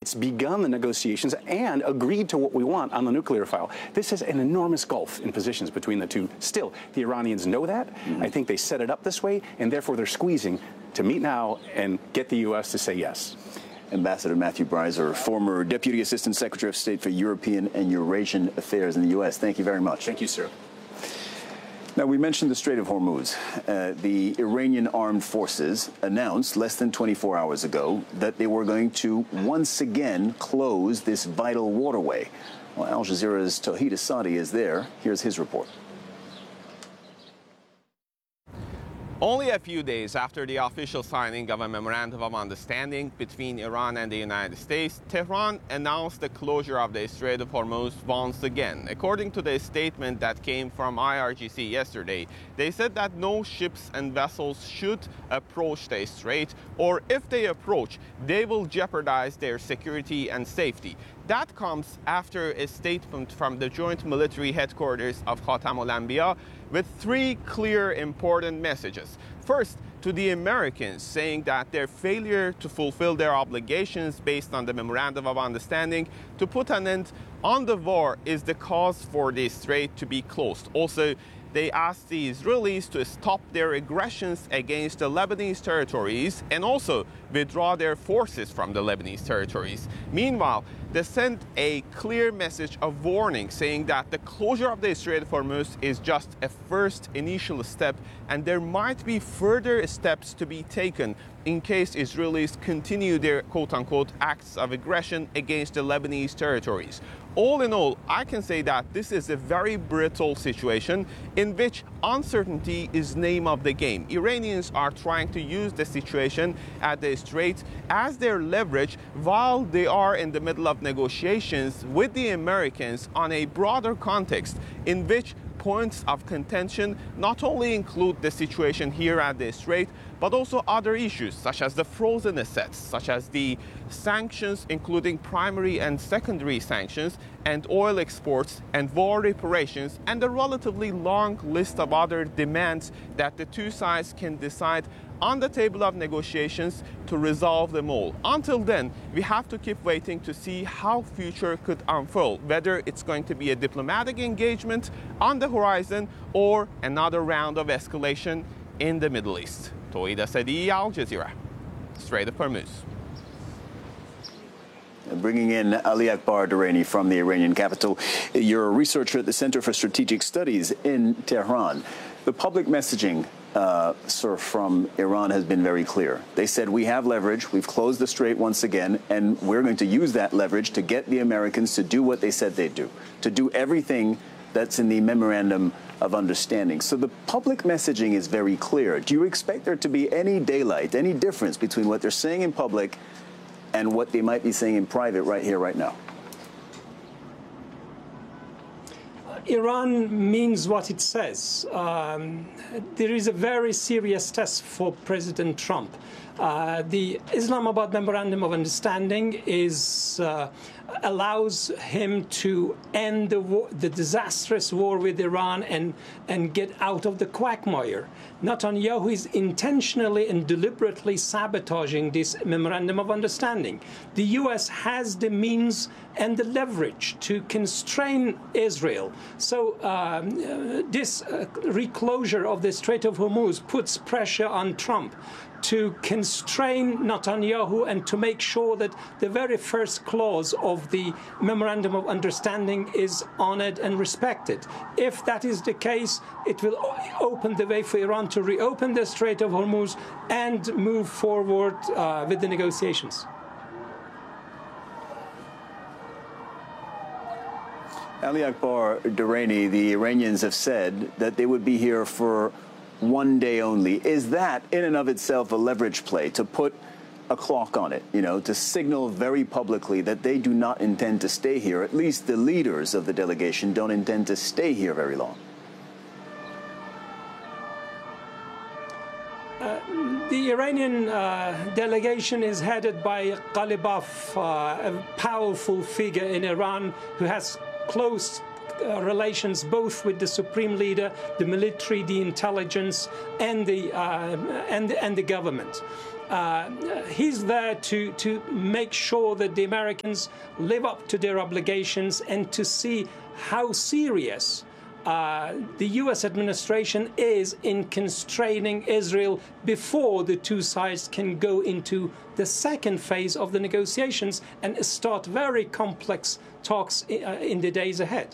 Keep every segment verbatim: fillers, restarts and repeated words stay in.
It's begun the negotiations and agreed to what we want on the nuclear file. This is an enormous gulf in positions between the two. Still, the Iranians know that. Mm-hmm. I think they set it up this way, and therefore they're squeezing to meet now and get the U S to say yes. Ambassador Matthew Breiser, former Deputy Assistant Secretary of State for European and Eurasian Affairs in the U S. Thank you very much. Thank you, sir. Now, we mentioned the Strait of Hormuz. Uh, the Iranian armed forces announced less than twenty-four hours ago that they were going to once again close this vital waterway. Well, Al Jazeera's Tawhid Asadi is there. Here's his report. Only a few days after the official signing of a memorandum of understanding between Iran and the United States, Tehran announced the closure of the Strait of Hormuz once again. According to the statement that came from I R G C yesterday, they said that no ships and vessels should approach the strait, or if they approach, they will jeopardize their security and safety. That comes after a statement from the joint military headquarters of Khatam al-Anbiya with three clear important messages. First, to the Americans, saying that their failure to fulfill their obligations based on the Memorandum of Understanding to put an end on the war is the cause for the strait to be closed. Also, they asked the Israelis to stop their aggressions against the Lebanese territories and also withdraw their forces from the Lebanese territories. Meanwhile, they sent a clear message of warning, saying that the closure of the Strait of Hormuz is just a first initial step, and there might be further steps to be taken in case Israelis continue their quote-unquote acts of aggression against the Lebanese territories. All in all, I can say that this is a very brittle situation in which uncertainty is name of the game. Iranians are trying to use the situation at the strait as their leverage while they are in the middle of negotiations with the Americans on a broader context in which points of contention not only include the situation here at the strait, but also other issues such as the frozen assets, such as the sanctions, including primary and secondary sanctions, and oil exports and war reparations, and a relatively long list of other demands that the two sides can decide on the table of negotiations to resolve them all. Until then, we have to keep waiting to see how future could unfold, whether it's going to be a diplomatic engagement on the horizon or another round of escalation in the Middle East. Tawhid Asadi, Al Jazeera, Strait of Hormuz. Bringing in Ali Akbar Durrani from the Iranian capital. You're a researcher at the Center for Strategic Studies in Tehran. The public messaging, uh, sir, from Iran has been very clear. They said, we have leverage, we've closed the strait once again, and we're going to use that leverage to get the Americans to do what they said they'd do, to do everything that's in the Memorandum of Understanding. So the public messaging is very clear. Do you expect there to be any daylight, any difference between what they're saying in public and what they might be saying in private right here, right now? Iran means what it says. Um, there is a very serious test for President Trump. Uh, the Islamabad Memorandum of Understanding is uh, allows him to end the, war, the disastrous war with Iran and, and get out of the quagmire. Netanyahu is intentionally and deliberately sabotaging this Memorandum of Understanding. The U S has the means and the leverage to constrain Israel. So um, uh, this uh, reclosure of the Strait of Hormuz puts pressure on Trump to constrain Netanyahu and to make sure that the very first clause of the Memorandum of Understanding is honored and respected. If that is the case, it will open the way for Iran to reopen the Strait of Hormuz and move forward uh, with the negotiations. Ali Akbar Durrani, the Iranians have said that they would be here for one day only. Is that in and of itself a leverage play to put a clock on it, you know, to signal very publicly that they do not intend to stay here? At least the leaders of the delegation don't intend to stay here very long. Uh, the Iranian uh, delegation is headed by Ghalibaf, uh, a powerful figure in Iran who has close Uh, relations both with the supreme leader, the military, the intelligence, and the uh, and and the government. Uh, he's there to, to make sure that the Americans live up to their obligations and to see how serious uh, the U S administration is in constraining Israel before the two sides can go into the second phase of the negotiations and start very complex talks in, uh, in the days ahead.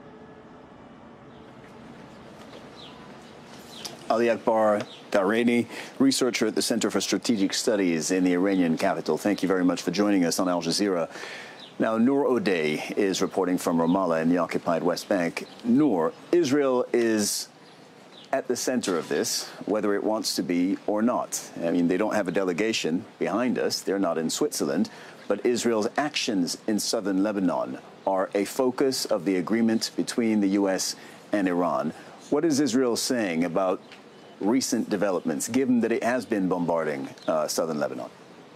Ali Akbar Dareni, researcher at the Center for Strategic Studies in the Iranian capital. Thank you very much for joining us on Al Jazeera. Now, Noor O'Day is reporting from Ramallah in the occupied West Bank. Noor, Israel is at the center of this, whether it wants to be or not. I mean, they don't have a delegation behind us. They're not in Switzerland. But Israel's actions in southern Lebanon are a focus of the agreement between the U S and Iran. What is Israel saying about recent developments, given that it has been bombarding uh, southern Lebanon?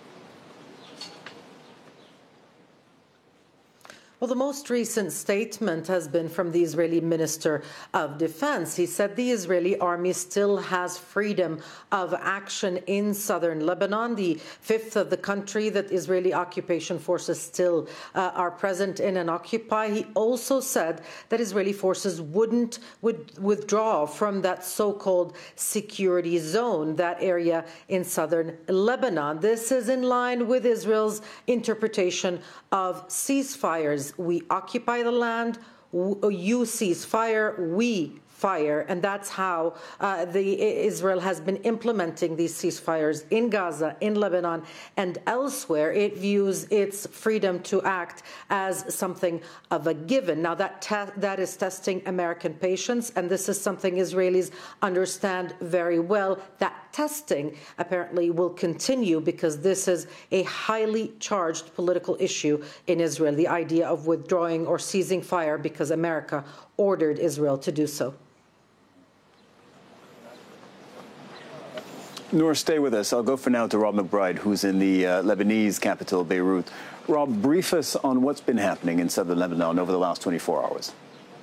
Well, the most recent statement has been from the Israeli Minister of Defense. He said the Israeli army still has freedom of action in southern Lebanon, the fifth of the country that Israeli occupation forces still uh, are present in and occupy. He also said that Israeli forces wouldn't would withdraw from that so-called security zone, that area in southern Lebanon. This is in line with Israel's interpretation of ceasefires. We occupy the land, you cease fire, we fire, and that's how uh, the Israel has been implementing these ceasefires in Gaza, in Lebanon, and elsewhere. It views its freedom to act as something of a given. Now, that te- that is testing American patience, and this is something Israelis understand very well. That testing apparently will continue because this is a highly charged political issue in Israel, the idea of withdrawing or ceasing fire because America ordered Israel to do so. Noor, stay with us. I'll go for now to Rob McBride, who's in the uh, Lebanese capital, Beirut. Rob, brief us on what's been happening in southern Lebanon over the last twenty-four hours.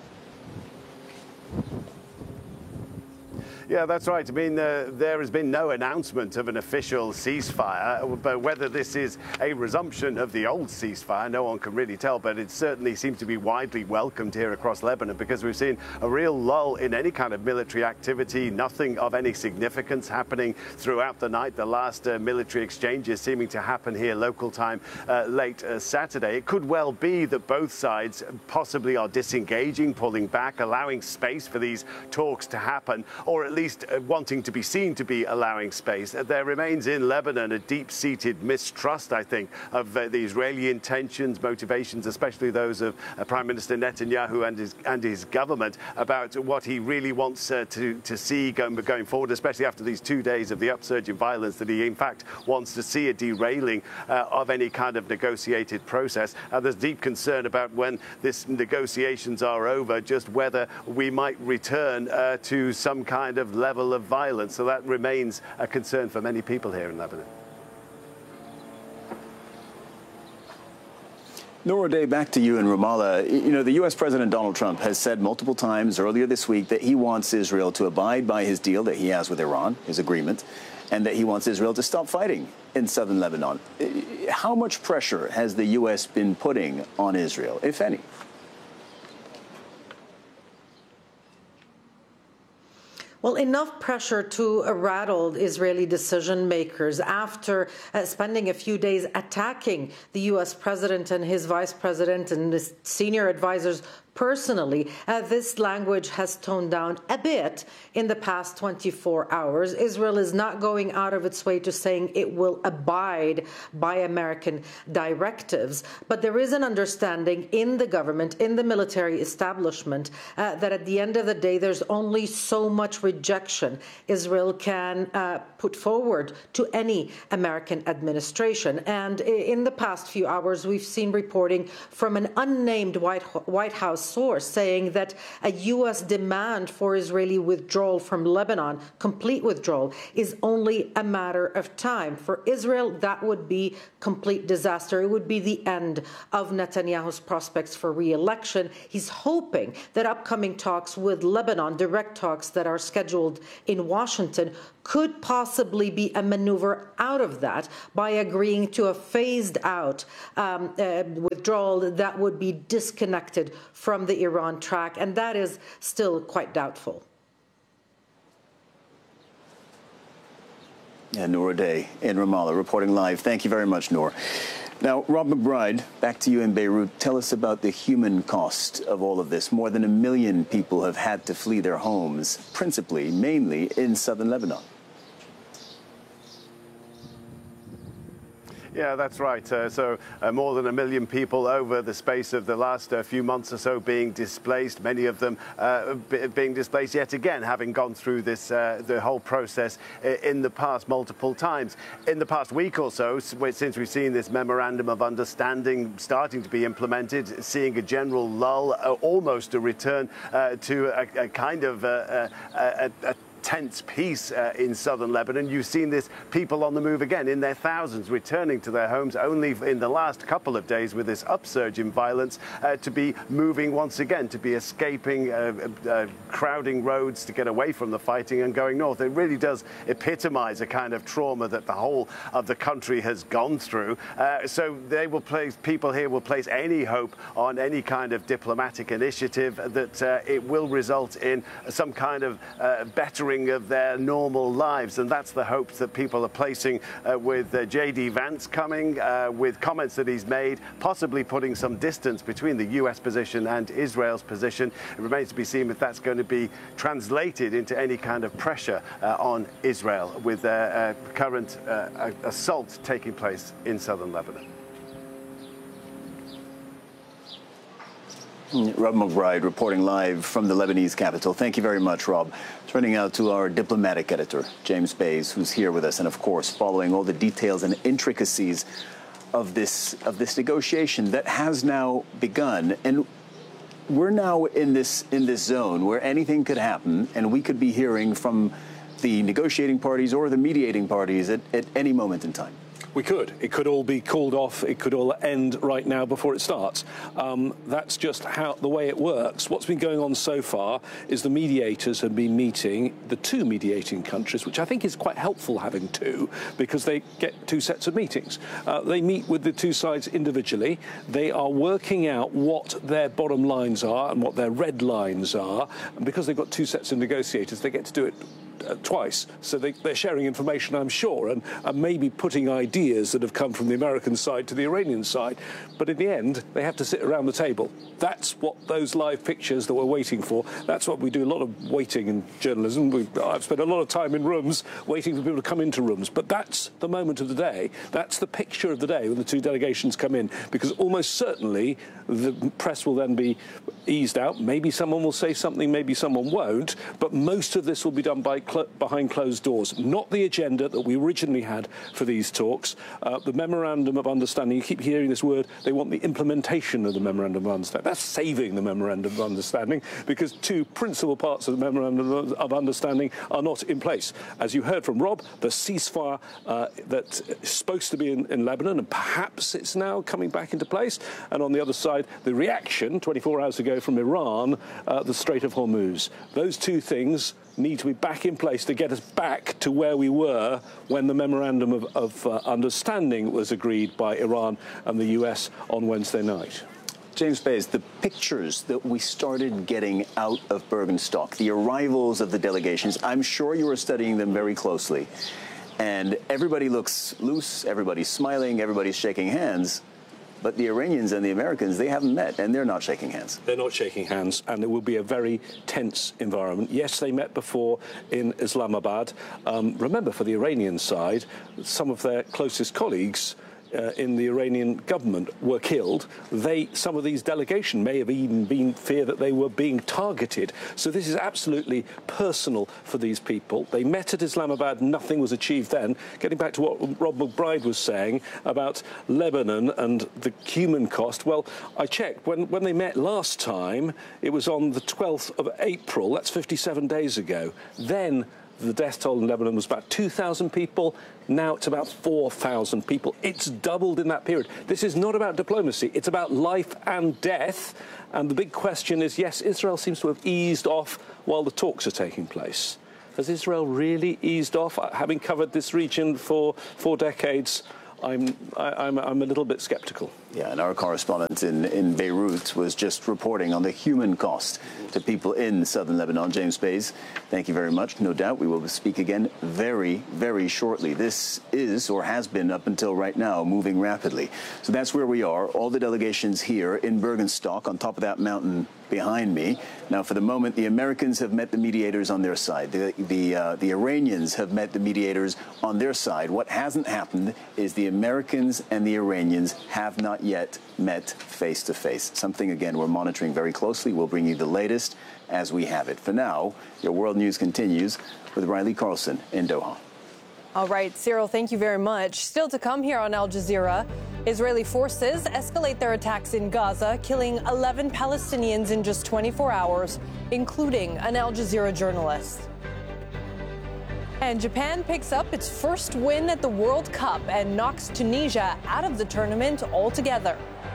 Yeah, that's right. I mean, uh, there has been no announcement of an official ceasefire, but whether this is a resumption of the old ceasefire, no one can really tell, but it certainly seems to be widely welcomed here across Lebanon because we've seen a real lull in any kind of military activity, nothing of any significance happening throughout the night. The last uh, military exchanges seeming to happen here local time uh, late uh, Saturday. It could well be that both sides possibly are disengaging, pulling back, allowing space for these talks to happen, or at least uh, wanting to be seen to be allowing space. Uh, there remains in Lebanon a deep-seated mistrust, I think, of uh, the Israeli intentions, motivations, especially those of uh, Prime Minister Netanyahu and his, and his government, about what he really wants uh, to, to see going, going forward, especially after these two days of the upsurge in violence, that he in fact wants to see a derailing uh, of any kind of negotiated process. Uh, there's deep concern about when these negotiations are over, just whether we might return uh, to some kind of level of violence. So that remains a concern for many people here in Lebanon. Noor O'Day, back to you in Ramallah. You know, the U S President Donald Trump has said multiple times earlier this week that he wants Israel to abide by his deal that he has with Iran, his agreement, and that he wants Israel to stop fighting in southern Lebanon. How much pressure has the U S been putting on Israel, if any? Well, enough pressure to uh, rattle Israeli decision makers after uh, spending a few days attacking the U S president and his vice president and his senior advisors personally. Uh, this language has toned down a bit in the past twenty-four hours. Israel is not going out of its way to saying it will abide by American directives. But there is an understanding in the government, in the military establishment, uh, that at the end of the day, there's only so much rejection Israel can uh, put forward to any American administration. And in the past few hours, we've seen reporting from an unnamed White, White House source saying that a U S demand for Israeli withdrawal from Lebanon, complete withdrawal, is only a matter of time. For Israel, that would be complete disaster. It would be the end of Netanyahu's prospects for re-election. He's hoping that upcoming talks with Lebanon, direct talks that are scheduled in Washington, could possibly be a maneuver out of that by agreeing to a phased out um, uh, withdrawal that would be disconnected from the Iran track, and that is still quite doubtful. Yeah, Noor Day in Ramallah reporting live. Thank you very much, Noor. Now, Rob McBride, back to you in Beirut. Tell us about the human cost of all of this. More than a million people have had to flee their homes, principally, mainly in southern Lebanon. Yeah, that's right. Uh, so uh, more than a million people over the space of the last uh, few months or so being displaced, many of them uh, b being displaced yet again, having gone through this, uh, the whole process in the past multiple times. In the past week or so, since we've seen this memorandum of understanding starting to be implemented, seeing a general lull, uh, almost a return uh, to a, a kind of uh, a, a, a tense peace uh, in southern Lebanon. You've seen this people on the move again in their thousands, returning to their homes only in the last couple of days with this upsurge in violence uh, to be moving once again, to be escaping, uh, uh, crowding roads to get away from the fighting and going north. It really does epitomize a kind of trauma that the whole of the country has gone through. Uh, so they will place, people here will place any hope on any kind of diplomatic initiative that uh, it will result in some kind of uh, bettering of their normal lives, and that's the hopes that people are placing uh, with uh, J D Vance coming, uh, with comments that he's made, possibly putting some distance between the U S position and Israel's position. It remains to be seen if that's going to be translated into any kind of pressure uh, on Israel with the uh, uh, current uh, assault taking place in southern Lebanon. Rob McBride reporting live from the Lebanese capital. Thank you very much, Rob. Turning out to our diplomatic editor, James Bays, who's here with us, and of course following all the details and intricacies of this of this negotiation that has now begun. And we're now in this in this zone where anything could happen, and we could be hearing from the negotiating parties or the mediating parties at, at any moment in time. We could. It could all be called off. It could all end right now before it starts. Um, that's just how the way it works. What's been going on so far is the mediators have been meeting, the two mediating countries, which I think is quite helpful having two, because they get two sets of meetings. Uh, they meet with the two sides individually. They are working out what their bottom lines are and what their red lines are. And because they've got two sets of negotiators, they get to do it Uh, twice, so they, they're sharing information, I'm sure, and, and maybe putting ideas that have come from the American side to the Iranian side. But in the end, they have to sit around the table. That's what those live pictures that we're waiting for. That's what we do. A lot of waiting in journalism. We, I've spent a lot of time in rooms waiting for people to come into rooms. But that's the moment of the day. That's the picture of the day when the two delegations come in, because almost certainly the press will then be eased out. Maybe someone will say something, maybe someone won't. But most of this will be done by Cl behind closed doors, not the agenda that we originally had for these talks. Uh, the Memorandum of Understanding, you keep hearing this word, they want the implementation of the Memorandum of Understanding. That's saving the Memorandum of Understanding, because two principal parts of the Memorandum of Understanding are not in place. As you heard from Rob, the ceasefire uh, that's supposed to be in, in Lebanon, and perhaps it's now coming back into place. And on the other side, the reaction twenty-four hours ago from Iran, uh, the Strait of Hormuz. Those two things need to be back in place to get us back to where we were when the Memorandum of, of uh, Understanding was agreed by Iran and the U S on Wednesday night. James Bays, the pictures that we started getting out of Bergenstock, the arrivals of the delegations, I'm sure you were studying them very closely. And everybody looks loose, everybody's smiling, everybody's shaking hands. But the Iranians and the Americans, they haven't met, and they're not shaking hands. They're not shaking hands, and it will be a very tense environment. Yes, they met before in Islamabad. Um, remember, for the Iranian side, some of their closest colleagues Uh, in the Iranian government were killed. They, some of these delegation may have even been fear that they were being targeted. So this is absolutely personal for these people. They met at Islamabad, nothing was achieved then. Getting back to what Rob McBride was saying about Lebanon and the human cost, well, I checked. When, when they met last time, it was on the twelfth of April. That's fifty-seven days ago. Then the death toll in Lebanon was about two thousand people. Now it's about four thousand people. It's doubled in that period. This is not about diplomacy. It's about life and death. And the big question is, yes, Israel seems to have eased off while the talks are taking place. Has Israel really eased off? Having covered this region for four decades, I'm, I, I'm, I'm a little bit skeptical. Yeah, and our correspondent in, in Beirut was just reporting on the human cost to people in southern Lebanon. James Bays, thank you very much. No doubt we will speak again very, very shortly. This is, or has been up until right now, moving rapidly. So that's where we are. All the delegations here in Bergenstock, on top of that mountain behind me. Now, for the moment, the Americans have met the mediators on their side. The, the, uh, the Iranians have met the mediators on their side. What hasn't happened is the Americans and the Iranians have not yet met face to face. Something, again, we're monitoring very closely. We'll bring you the latest as we have it. For now, your World News continues with Riley Carlson in Doha. All right, Cyril, thank you very much. Still to come here on Al Jazeera, Israeli forces escalate their attacks in Gaza, killing eleven Palestinians in just twenty-four hours, including an Al Jazeera journalist. And Japan picks up its first win at the World Cup and knocks Tunisia out of the tournament altogether.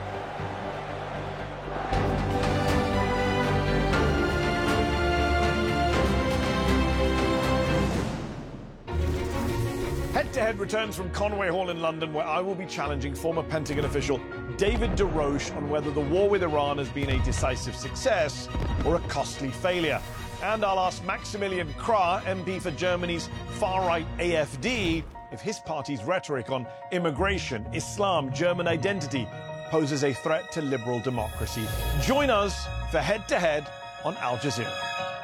Head-to-Head returns from Conway Hall in London, where I will be challenging former Pentagon official David DeRoche on whether the war with Iran has been a decisive success or a costly failure. And I'll ask Maximilian Krah, M P for Germany's far-right A F D, if his party's rhetoric on immigration, Islam, German identity poses a threat to liberal democracy. Join us for Head-to-Head on Al Jazeera.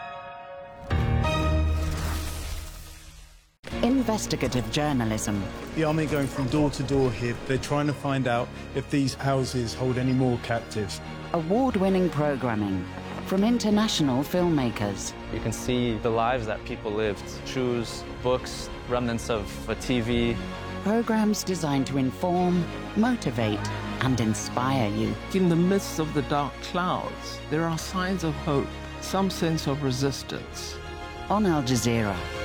Investigative journalism. The army are going from door to door here. They're trying to find out if these houses hold any more captives. Award-winning programming from international filmmakers. You can see the lives that people lived. Shoes, books, remnants of a T V. Programs designed to inform, motivate, and inspire you. In the midst of the dark clouds, there are signs of hope, some sense of resistance. On Al Jazeera.